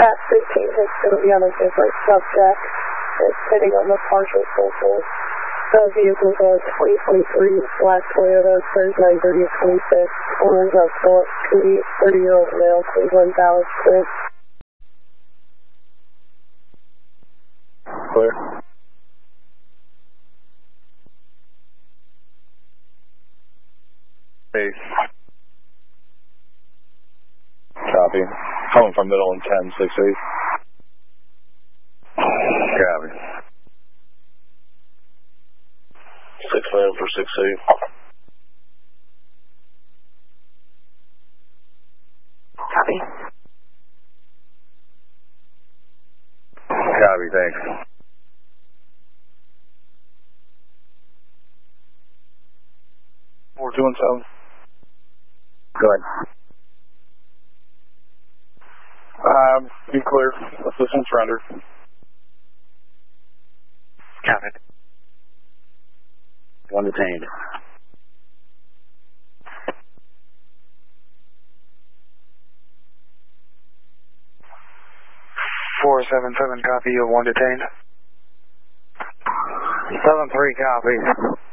At 15, it's going to be on a different subject. It's hitting on the partial social. The vehicles are 2023 black Toyota, clears 930 of 26. Owners of Philip Cootie, 30-year-old male, Cleveland, Dallas, Chris. Clear. Base. Copy. Coming from middle and 10, 6-8. Copy. 6-9 for 6-8. Copy. Copy, thanks. We're doing something. Go ahead. Be clear. Assistance rendered. Counted. One detained. 477 copy of one detained. 7-3 copy.